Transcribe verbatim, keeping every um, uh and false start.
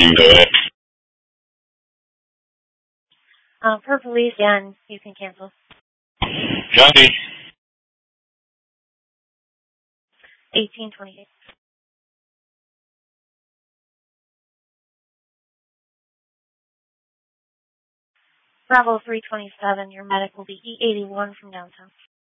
can go ahead. Uh, per police, and you can cancel. Copy. eighteen twenty-eight. Bravo three twenty-seven, your medic will be E eighty-one from downtown.